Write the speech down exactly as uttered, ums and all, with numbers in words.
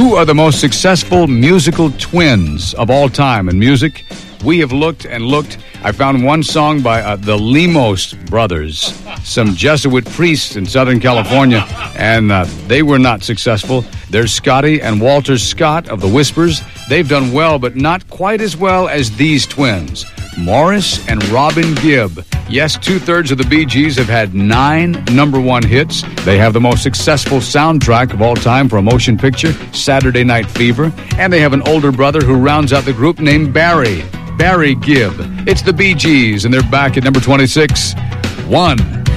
Who are the most successful musical twins of all time in music? We have looked and looked. I found one song by uh, the Lemos brothers, some Jesuit priests in Southern California, and uh, they were not successful. There's Scotty and Walter Scott of the Whispers. They've done well, but not quite as well as these twins, Morris and Robin Gibb. Yes, two-thirds of the Bee Gees have had nine number one hits. They have the most successful soundtrack of all time for a motion picture, Saturday Night Fever. And they have an older brother who rounds out the group named Barry. Barry Gibb. It's the Bee Gees, and they're back at number twenty-six. One.